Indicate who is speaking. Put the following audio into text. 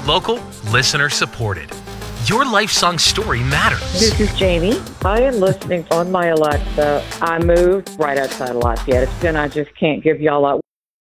Speaker 1: Local, listener supported. Your life song story matters.
Speaker 2: This is Jamie. I am listening on my Alexa. I moved right outside of Lafayette. I just can't give y'all a